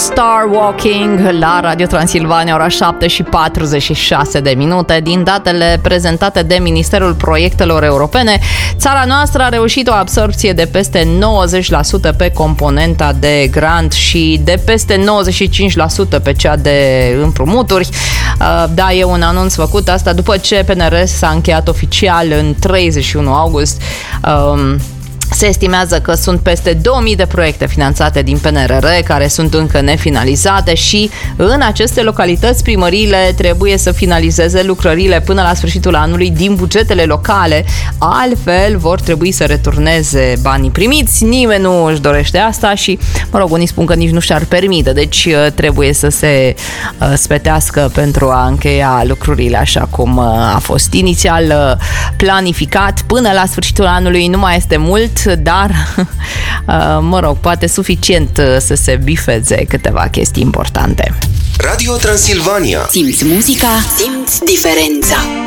Star Walking la Radio Transilvania, ora 7:46 Din datele prezentate de Ministerul Proiectelor Europene, țara noastră a reușit o absorpție de peste 90% pe componenta de grant și de peste 95% pe cea de împrumuturi. Da, e un anunț făcut asta după ce PNR s-a încheiat oficial în 31 august. Se estimează că sunt peste 2000 de proiecte finanțate din PNRR care sunt încă nefinalizate și în aceste localități primăriile trebuie să finalizeze lucrările până la sfârșitul anului din bugetele locale, altfel vor trebui să returneze banii primiți. Nimeni nu își dorește asta și, unii spun că nici nu și-ar permite, deci trebuie să se spetească pentru a încheia lucrurile așa cum a fost inițial planificat. Până la sfârșitul anului nu mai este mult, dar, poate suficient să se bifeze câteva chestii importante. Radio Transilvania. Simți muzica, simți diferența.